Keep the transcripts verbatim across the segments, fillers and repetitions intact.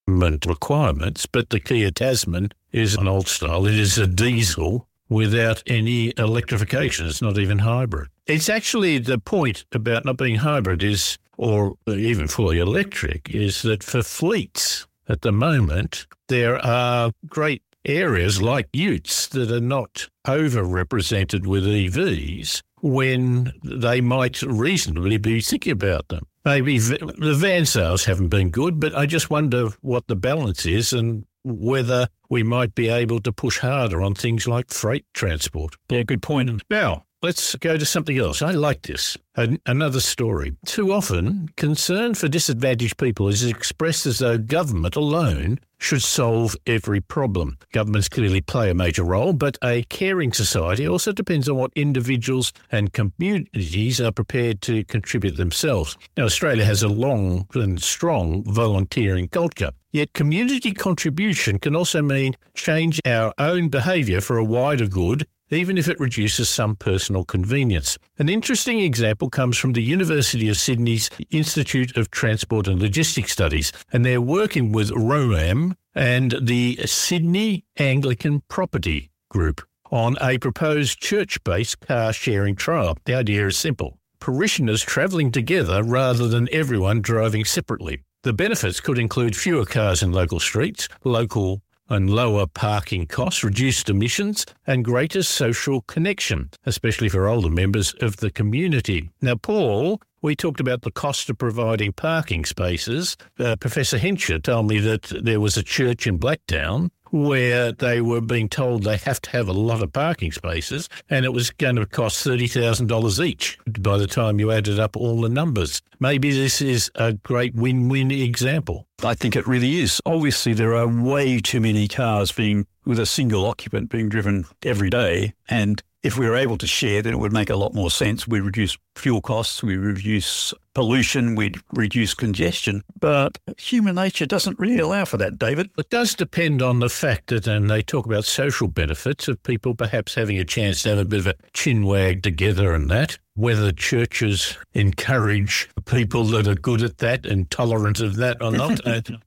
requirements, but the Kia Tasman is an old style. It is a diesel without any electrification. It's not even hybrid. It's actually the point about not being hybrid is, or even fully electric, is that for fleets at the moment, there are great areas like utes that are not overrepresented with E Vs when they might reasonably be thinking about them. Maybe the van sales haven't been good, but I just wonder what the balance is and whether we might be able to push harder on things like freight transport. Yeah, good point. Now, let's go to something else. I like this. An- another story. Too often, concern for disadvantaged people is expressed as though government alone should solve every problem. Governments clearly play a major role, but a caring society also depends on what individuals and communities are prepared to contribute themselves. Now, Australia has a long and strong volunteering culture. Yet community contribution can also mean change our own behaviour for a wider good, even if it reduces some personal convenience. An interesting example comes from the University of Sydney's Institute of Transport and Logistics Studies, and they're working with ROAM and the Sydney Anglican Property Group on a proposed church-based car-sharing trial. The idea is simple. Parishioners travelling together rather than everyone driving separately. The benefits could include fewer cars in local streets, local and lower parking costs, reduced emissions, and greater social connection, especially for older members of the community. Now, Paul, we talked about the cost of providing parking spaces. Uh, Professor Hensher told me that there was a church in Blacktown where they were being told they have to have a lot of parking spaces, and it was going to cost thirty thousand dollars each by the time you added up all the numbers. Maybe this is a great win-win example. I think it really is. Obviously, there are way too many cars being with a single occupant being driven every day, and if we were able to share, then it would make a lot more sense. We reduce fuel costs, we reduce pollution, we'd reduce congestion. But human nature doesn't really allow for that, David. It does depend on the fact that, and they talk about social benefits of people perhaps having a chance to have a bit of a chin wag together and that, whether churches encourage people that are good at that and tolerant of that or not.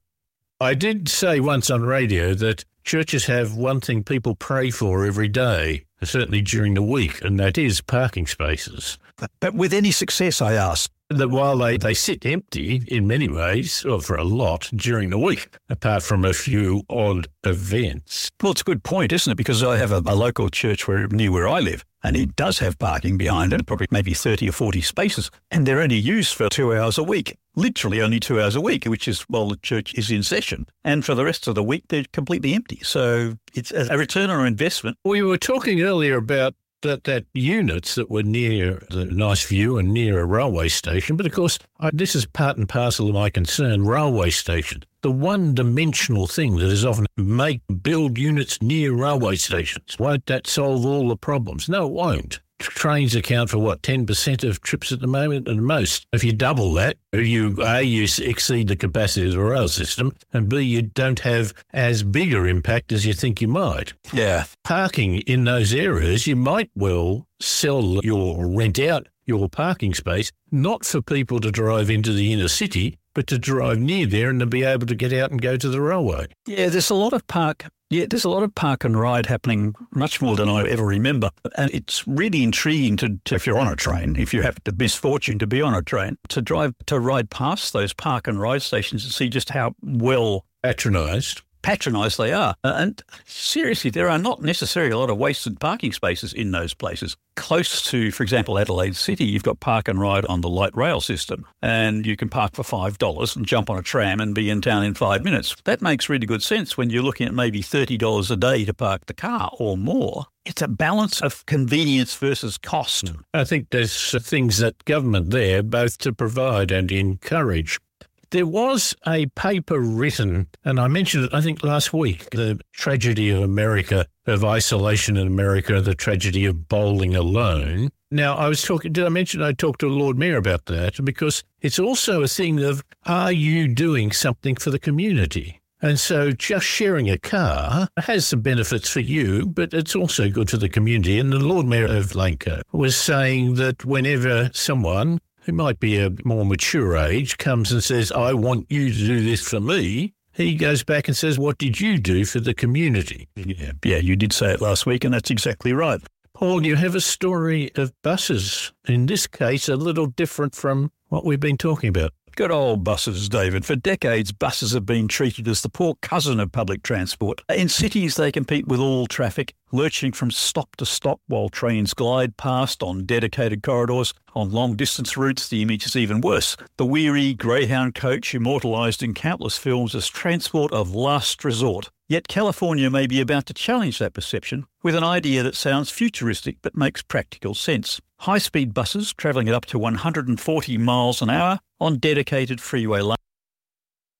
I did say once on radio that churches have one thing people pray for every day, certainly during the week, and that is parking spaces. But with any success, I ask. That while they, they sit empty in many ways, or for a lot, during the week, apart from a few odd events. Well, it's a good point, isn't it? Because I have a, a local church where near where I live, and it does have parking behind it, probably maybe thirty or forty spaces, and they're only used for two hours a week. Literally only two hours a week, which is while the church is in session. And for the rest of the week, they're completely empty. So it's a return on investment. We were talking earlier about that, that units that were near the nice view and near a railway station. But of course, I, this is part and parcel of my concern, railway station. The one-dimensional thing that is often make, build units near railway stations. Won't that solve all the problems? No, it won't. Trains account for, what, ten percent of trips at the moment at most. If you double that, you A, you exceed the capacity of the rail system, and B, you don't have as big an impact as you think you might. Yeah. Parking in those areas, you might well sell your rent out your parking space, not for people to drive into the inner city, but to drive near there and to be able to get out and go to the railway. Yeah, there's a lot of park Yeah, there's a lot of park and ride happening, much more than I ever remember. And it's really intriguing to, to, if you're on a train, if you have the misfortune to be on a train, to drive, to ride past those park and ride stations and see just how well patronised. patronised they are. Uh, and seriously, there are not necessarily a lot of wasted parking spaces in those places. Close to, for example, Adelaide City, you've got park and ride on the light rail system, and you can park for five dollars and jump on a tram and be in town in five minutes. That makes really good sense when you're looking at maybe thirty dollars a day to park the car or more. It's a balance of convenience versus cost. I think there's things that government there both to provide and encourage. There was a paper written, and I mentioned it, I think, last week, the tragedy of America, of isolation in America, the tragedy of bowling alone. Now, I was talking, did I mention I talked to Lord Mayor about that? Because it's also a thing of, are you doing something for the community? And so just sharing a car has some benefits for you, but it's also good for the community. And the Lord Mayor of Langco was saying that whenever someone who might be a more mature age comes and says, I want you to do this for me, he goes back and says, what did you do for the community? Yeah, yeah, you did say it last week, and that's exactly right. Paul, you have a story of buses, in this case a little different from what we've been talking about. Good old buses, David. For decades, buses have been treated as the poor cousin of public transport. In cities, they compete with all traffic, lurching from stop to stop while trains glide past on dedicated corridors. On long-distance routes, the image is even worse. The weary Greyhound coach immortalised in countless films as transport of last resort. Yet California may be about to challenge that perception with an idea that sounds futuristic but makes practical sense. High-speed buses travelling at up to one hundred forty miles an hour on dedicated freeway lanes.